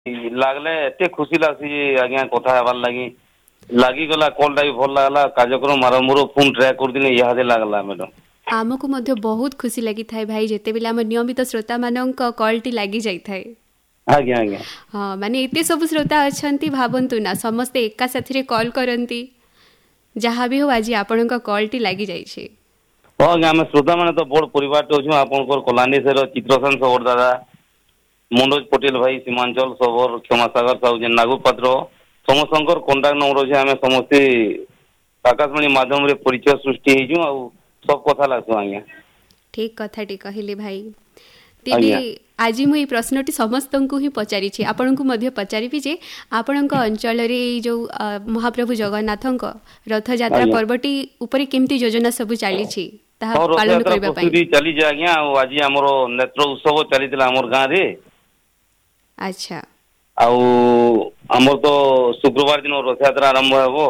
लागले एते खुशी लागसी आज्ञा कथा हेबार लगी गला कॉलटा भी भल लागला कार्यक्रम आरंभ पुन ट्राए कर दिने इहादे लागला मैडम आमको मध्य बहुत खुशी लगी थाए भाई जेते बेले आम नियमित श्रोता मानक कॉलटी लगी जाई थाए आज्ञा आज्ञा हाँ माने एते सब श्रोता अछंती भाबंतु ना समस्ते एका साथी रे कॉल करंती जहाँ भी हो आज आपण कॉलटी लगी जाई छे हाँ आज्ञा आम श्रोता माने तो बड़ परिवार टे अछु आपनकर कलानी से चित्रसेन सबोर दादा मनोज पटेल भाई सीमांचल सबोर क्षमासागर साहू जे नागू पात्र समस्तंकर कांटेक्ट नंबर अच्छे आम समस्ते आकाशवाणी माध्यम रे परिचय सृष्टि हेजु आ सब कथा लागसु आज्ञा ठीक कथाटी कहले भाई तेबे आज मुई प्रश्नटी समस्तंकु ही पचारि छी आपनकु मध्य पचारिबी जे आपनक अंचल रे जो महाप्रभु जगन्नाथंक रथ यात्रा पर्वटी ऊपर केमती योजना सब चाली छी ताहा पालन करबा पई चली जे आज्ञा आज हमरो नेत्र उत्सव चलीतला हमर गां रे अच्छा आउ हमर तो शुक्रवार दिन रथ यात्रा आरंभ हेबो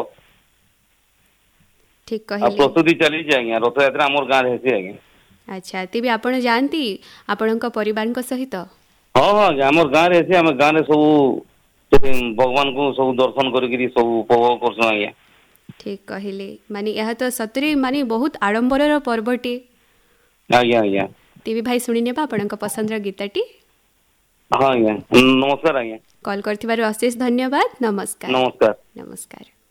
ठीक कहले प्रस्तुति चली जे आज्ञा रथ यात्रा हमर गां रे हेसी आज्ञा अच्छा तेबे आपण जानती आपणक परिवार सहित हाँ हाँ हमर गां रे हेसी हम गां रे सब भगवान को सब दर्शन करिकरी सब उपभोग करसु आज्ञा ठीक कहले माने यह तो सतरे माने बहुत आडंबर पर्वटे आज्ञा आज्ञा तेबे भाई सुनि नेबा आपणक पसंदर गीतटी हाँ आज्ञा नमस्कार आज्ञा कॉल करथिबार अशेष धन्यवाद नमस्कार नमस्कार नमस्कार।